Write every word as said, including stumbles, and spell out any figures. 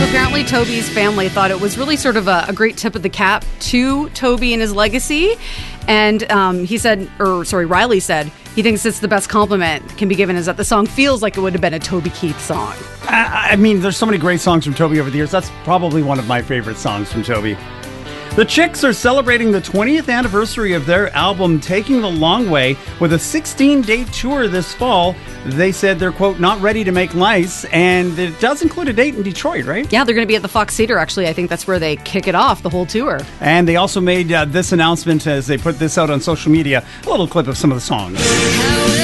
apparently Toby's family thought it was really sort of a, a great tip of the cap to Toby and his legacy. And um, he said, or sorry, Riley said, he thinks it's the best compliment can be given is that the song feels like it would have been a Toby Keith song. I, I mean, there's so many great songs from Toby over the years. That's probably one of my favorite songs from Toby. The Chicks are celebrating the twentieth anniversary of their album Taking the Long Way with a sixteen-date tour this fall. They said they're, quote, not ready to make lice, and it does include a date in Detroit, right? Yeah, they're going to be at the Fox Theater, actually. I think that's where they kick it off, the whole tour. And they also made uh, this announcement as they put this out on social media. A little clip of some of the songs.